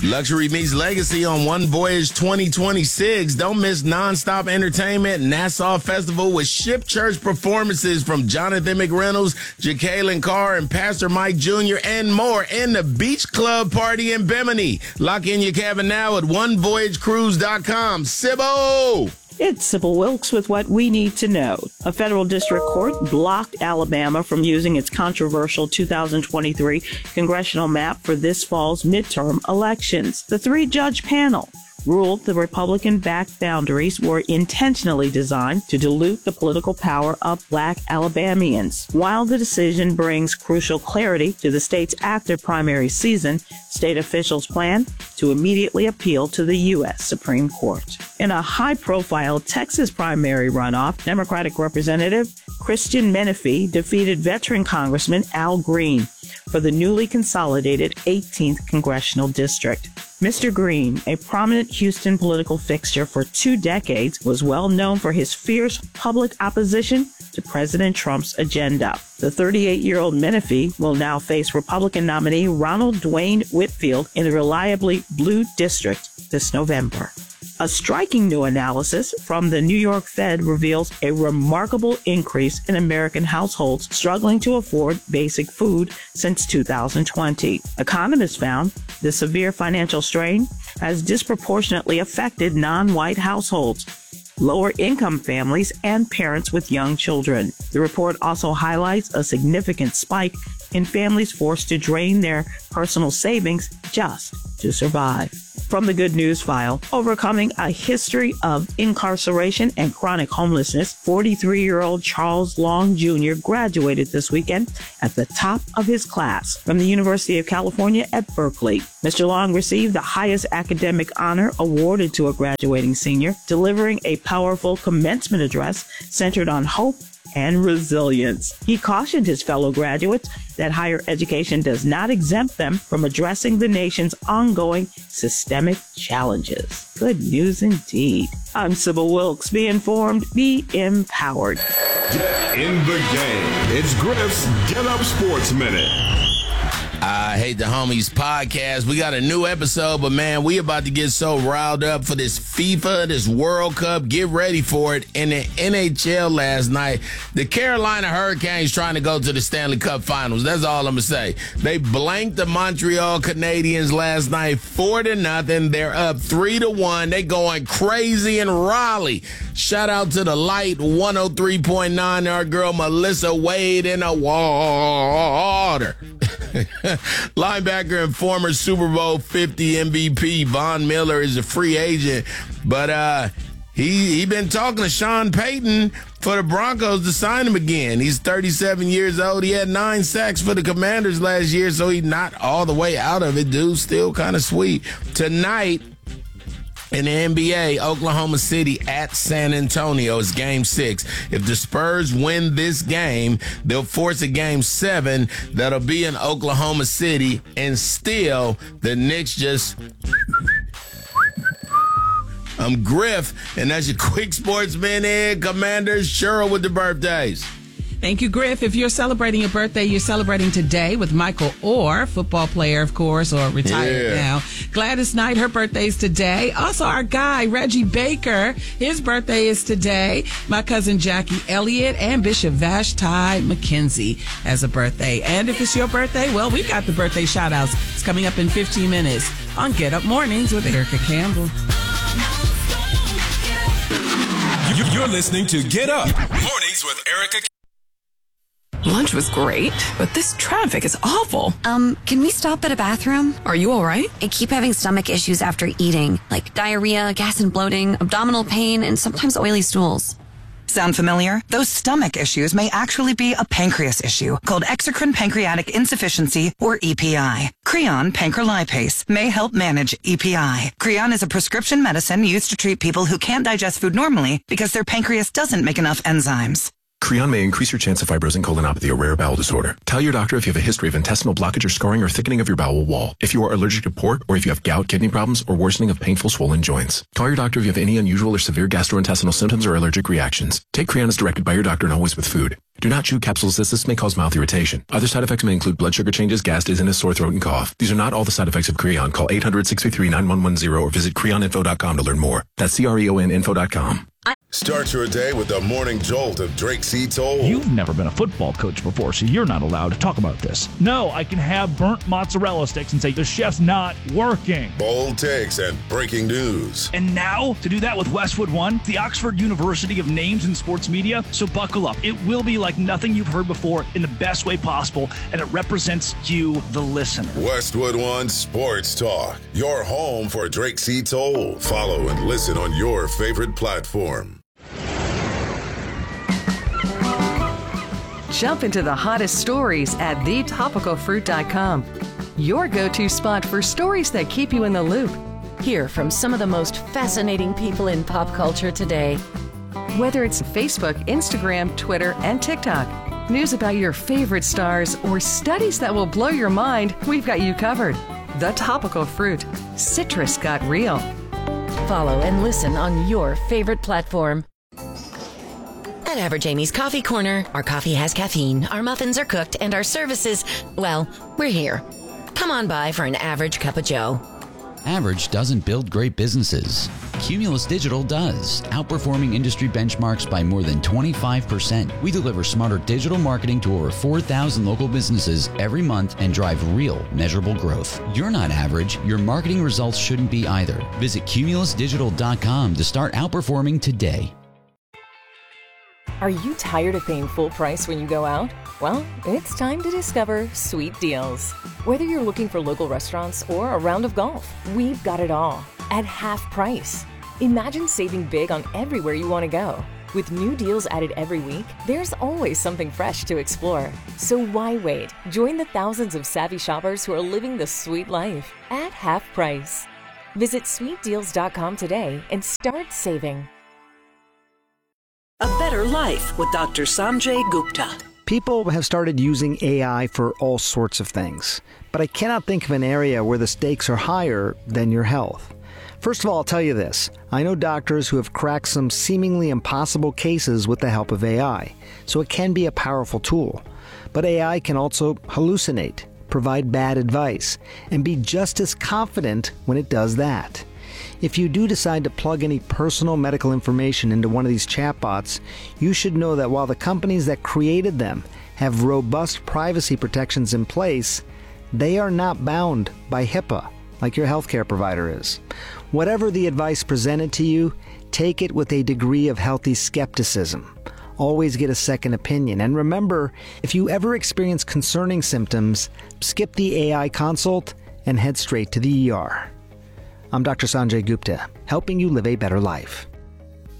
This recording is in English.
Luxury meets legacy on One Voyage 2026. Don't miss nonstop entertainment, Nassau Festival with Ship Church performances from Jonathan McReynolds, Jacqueline Carr, and Pastor Mike Jr., and more in the Beach Club Party in Bimini. Lock in your cabin now at onevoyagecruise.com. Sibbo! It's Sybil Wilkes with what we need to know. A federal district court blocked Alabama from using its controversial 2023 congressional map for this fall's midterm elections. The three-judge panel ruled the Republican-backed boundaries were intentionally designed to dilute the political power of Black Alabamians. While the decision brings crucial clarity to the state's active primary season, state officials plan to immediately appeal to the U.S. Supreme Court. In a high-profile Texas primary runoff, Democratic Representative Christian Menifee defeated veteran Congressman Al Green for the newly consolidated 18th Congressional District. Mr. Green, a prominent Houston political fixture for 2 decades, was well known for his fierce public opposition to President Trump's agenda. The 38-year-old Menifee will now face Republican nominee Ronald Dwayne Whitfield in the reliably blue district this November. A striking new analysis from the New York Fed reveals a remarkable increase in American households struggling to afford basic food since 2020. Economists found the severe financial strain has disproportionately affected non-white households, lower-income families, and parents with young children. The report also highlights a significant spike in families forced to drain their personal savings just to survive. From the Good News File, overcoming a history of incarceration and chronic homelessness, 43-year-old Charles Long Jr. graduated this weekend at the top of his class from the University of California at Berkeley. Mr. Long received the highest academic honor awarded to a graduating senior, delivering a powerful commencement address centered on hope and resilience. He cautioned his fellow graduates that higher education does not exempt them from addressing the nation's ongoing systemic challenges. Good news indeed. I'm Sybil Wilkes. Be informed, be empowered. Get in the game. It's Griff's Get Up Sports Minute. I Hate the Homies podcast. We got a new episode, but man, we about to get so riled up for this FIFA, this World Cup. Get ready for it. In the NHL last night, the Carolina Hurricanes trying to go to the Stanley Cup Finals. That's all I'm going to say. They blanked the Montreal Canadiens last night 4-0. They're up 3-1. They going crazy in Raleigh. Shout out to the Light 103.9. Our girl Melissa Wade in the water. Linebacker and former Super Bowl 50 MVP Von Miller is a free agent, but he been talking to Sean Payton for the Broncos to sign him again. He's 37 years old. He had 9 sacks for the Commanders last year, so he's not all the way out of it, dude. Still kind of sweet. Tonight in the NBA, Oklahoma City at San Antonio is Game 6. If the Spurs win this game, they'll force a Game 7 that'll be in Oklahoma City, and still the Knicks just... I'm Griff, and that's your quick sports minute. Commanders, Cheryl with the birthdays. Thank you, Griff. If you're celebrating your birthday, you're celebrating today with Michael Orr, football player, of course, or retired now. Gladys Knight, her birthday's today. Also, our guy, Reggie Baker, his birthday is today. My cousin Jackie Elliott and Bishop Vashti McKenzie has a birthday. And if it's your birthday, well, we've got the birthday shout-outs. It's coming up in 15 minutes on Get Up Mornings with Erica Campbell. You're listening to Get Up Mornings with Erica Campbell. Lunch was great, but this traffic is awful. Can we stop at a bathroom? Are you all right? I keep having stomach issues after eating, like diarrhea, gas and bloating, abdominal pain, and sometimes oily stools. Sound familiar? Those stomach issues may actually be a pancreas issue called exocrine pancreatic insufficiency, or EPI. Creon pancrelipase may help manage EPI. Creon is a prescription medicine used to treat people who can't digest food normally because their pancreas doesn't make enough enzymes. Creon may increase your chance of fibrosing colonopathy, a rare bowel disorder. Tell your doctor if you have a history of intestinal blockage or scarring or thickening of your bowel wall, if you are allergic to pork, or if you have gout, kidney problems, or worsening of painful swollen joints. Call your doctor if you have any unusual or severe gastrointestinal symptoms or allergic reactions. Take Creon as directed by your doctor and always with food. Do not chew capsules as this may cause mouth irritation. Other side effects may include blood sugar changes, gas, dizziness, sore throat, and cough. These are not all the side effects of Creon. Call 800-633-9110 or visit creoninfo.com to learn more. That's CREONinfo.com. Start your day with the morning jolt of Drake C. Toll. You've never been a football coach before, so you're not allowed to talk about this. No, I can have burnt mozzarella sticks and say the chef's not working. Bold takes and breaking news. And now, to do that with Westwood One, the Oxford University of Names in Sports Media. So buckle up. It will be like nothing you've heard before in the best way possible, and it represents you, the listener. Westwood One Sports Talk, your home for Drake C. Toll. Follow and listen on your favorite platform. Jump into the hottest stories at thetopicalfruit.com. Your go-to spot for stories that keep you in the loop. Hear from some of the most fascinating people in pop culture today. Whether it's Facebook, Instagram, Twitter, and TikTok, news about your favorite stars, or studies that will blow your mind, we've got you covered. The Topical Fruit. Citrus got real. Follow and listen on your favorite platform. At Average Amy's Coffee Corner, our coffee has caffeine, our muffins are cooked, and our services, well, we're here. Come on by for an average cup of joe. Average doesn't build great businesses. Cumulus Digital does, outperforming industry benchmarks by more than 25%. We deliver smarter digital marketing to over 4,000 local businesses every month and drive real, measurable growth. You're not average. Your marketing results shouldn't be either. Visit cumulusdigital.com to start outperforming today. Are you tired of paying full price when you go out? Well, it's time to discover Sweet Deals. Whether you're looking for local restaurants or a round of golf, we've got it all at half price. Imagine saving big on everywhere you want to go. With new deals added every week, there's always something fresh to explore. So why wait? Join the thousands of savvy shoppers who are living the sweet life at half price. Visit sweetdeals.com today and start saving. A Better Life with Dr. Sanjay Gupta. People have started using AI for all sorts of things, but I cannot think of an area where the stakes are higher than your health. First of all, I'll tell you this. I know doctors who have cracked some seemingly impossible cases with the help of AI, so it can be a powerful tool. But AI can also hallucinate, provide bad advice, and be just as confident when it does that. If you do decide to plug any personal medical information into one of these chatbots, you should know that while the companies that created them have robust privacy protections in place, they are not bound by HIPAA like your healthcare provider is. Whatever the advice presented to you, take it with a degree of healthy skepticism. Always get a second opinion. And remember, if you ever experience concerning symptoms, skip the AI consult and head straight to the ER. I'm Dr. Sanjay Gupta, helping you live a better life.